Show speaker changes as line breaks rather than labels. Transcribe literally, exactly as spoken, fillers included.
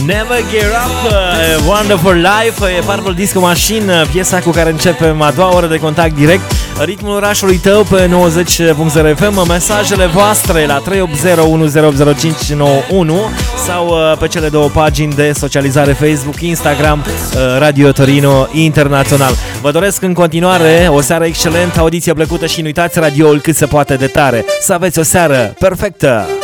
Never Give Up, uh, Wonderful Life, e Purple Disco Machine, piesa cu care începem a doua oră de contact direct. Ritmul orașului tău pe nouăzeci punct zero F M, mesajele voastre la trei opt zero unu zero zero cinci nouă unu sau uh, pe cele două pagini de socializare Facebook, Instagram, uh, Radio Torino Internațional. Vă doresc în continuare o seară excelentă, audiție plăcută și nu uitați radioul cât se poate de tare. Să aveți o seară perfectă!